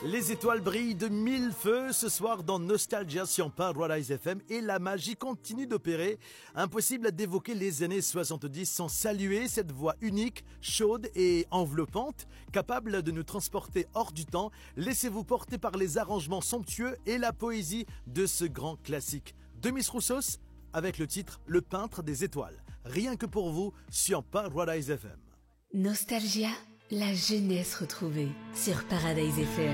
Les étoiles brillent de mille feux ce soir dans Nostalgia sur Paradise FM et la magie continue d'opérer. Impossible d'évoquer les années 70 sans saluer cette voix unique, chaude et enveloppante, capable de nous transporter hors du temps. Laissez-vous porter par les arrangements somptueux et la poésie de ce grand classique. Demis Roussos avec le titre Le peintre des étoiles. Rien que pour vous sur Paradise FM. Nostalgia, la jeunesse retrouvée sur Paradise FM.